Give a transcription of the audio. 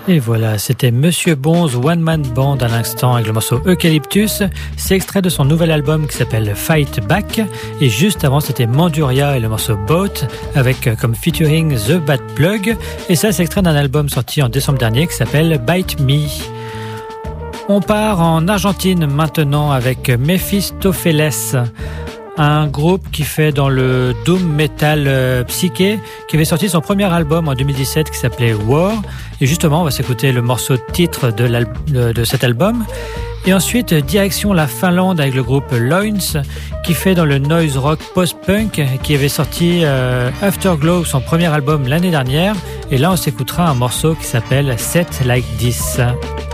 Et voilà, c'était Monsieur Bon's One Man Band à l'instant avec le morceau Eucalyptus. C'est extrait de son nouvel album qui s'appelle Fight Back. Et juste avant, c'était Manduria et le morceau Boat avec comme featuring The Bad Plug. Et ça, c'est extrait d'un album sorti en décembre dernier qui s'appelle Bite Me. On part en Argentine maintenant avec Mephistopheles, un groupe qui fait dans le doom metal psyché, qui avait sorti son premier album en 2017 qui s'appelait War. Et justement, on va s'écouter le morceau titre de cet album. Et ensuite, direction la Finlande avec le groupe Loins, qui fait dans le noise rock post-punk, qui avait sorti Afterglow, son premier album l'année dernière. Et là, on s'écoutera un morceau qui s'appelle Set Like This.